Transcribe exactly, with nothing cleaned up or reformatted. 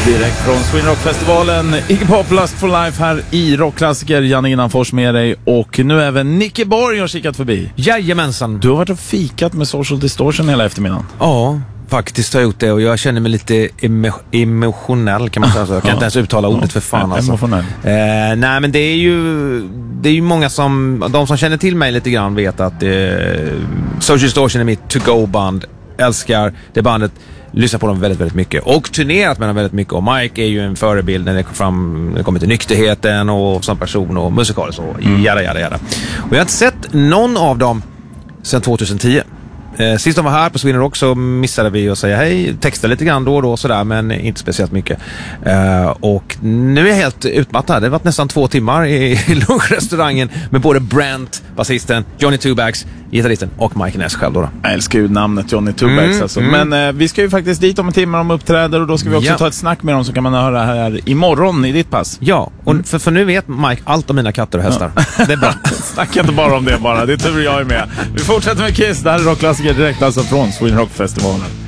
Direkt från Sweden Rock-festivalen, Iggy Pop, Lust for Life här i Rockklassiker. Janne Innanfors med dig, och nu även Nicke Borg har kikat förbi. Jajamensan. Du har varit och fikat med Social Distortion hela eftermiddagen. Ja, faktiskt har jag gjort det, och jag känner mig lite emo- emotionell kan man säga så. Jag kan inte ens uttala ordet för fan alltså. Emotionell. Eh, nej, men det är ju det är ju många som, de som känner till mig lite grann vet att eh, Social Distortion är mitt to-go-band. Älskar det bandet. Lyssnar på dem väldigt, väldigt mycket. Och turnerat med dem väldigt mycket. Och Mike är ju en förebild när det kommer fram, när det kommer till nykterheten och som person och musikaliskt och mm. jada, jada, jada. Och jag har inte sett någon av dem sedan tjugohundratio. Eh, sist de var här på Sweden Rock så missade vi att säga hej, texta lite grann då och då och sådär, men inte speciellt mycket. Eh, och nu är jag helt utmattad. Det har varit nästan två timmar i, i lunchrestaurangen med både Brent, basisten, Johnny Two-Bags, gitarristen och Mike Ness själv då, då. Jag älskar ju namnet Johnny Two-Bags mm, alltså. Mm. Men eh, vi ska ju faktiskt dit om en timme om uppträder, och då ska vi också ja. ta ett snack med dem, så kan man höra här imorgon i ditt pass. Ja, och mm. för, för nu vet Mike allt om mina katter och hästar. Ja. Det är bra. Snacka inte bara om det bara, det är tur jag är med. Vi fortsätter med Kiss, det här är Rockklassiker direkt alltså från Sweden Rock-festivalen.